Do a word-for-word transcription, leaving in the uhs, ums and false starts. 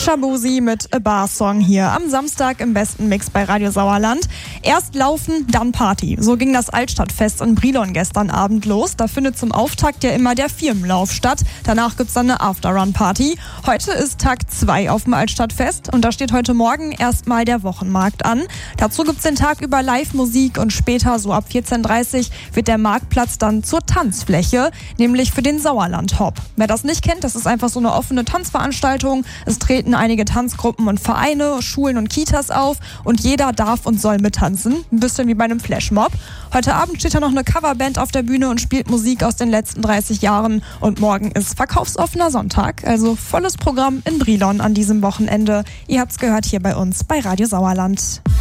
Shabuzi mit A Bar Song hier am Samstag im besten Mix bei Radio Sauerland. Erst laufen, dann Party. So ging das Altstadtfest in Brilon gestern Abend los. Da findet zum Auftakt ja immer der Firmenlauf statt. Danach gibt's dann eine After-Run-Party. Heute ist Tag zwei auf dem Altstadtfest und da steht heute Morgen erstmal der Wochenmarkt an. Dazu gibt's den Tag über Live-Musik und später, so ab vierzehn Uhr dreißig, wird der Marktplatz dann zur Tanzfläche, nämlich für den Sauerland-Hop. Wer das nicht kennt, das ist einfach so eine offene Tanzveranstaltung. Es treten einige Tanzgruppen und Vereine, Schulen und Kitas auf und jeder darf und soll mittanzen. Ein bisschen wie bei einem Flashmob. Heute Abend steht da noch eine Coverband auf der Bühne und spielt Musik aus den letzten dreißig Jahren und morgen ist verkaufsoffener Sonntag. Also volles Programm in Brilon an diesem Wochenende. Ihr habt's gehört hier bei uns bei Radio Sauerland.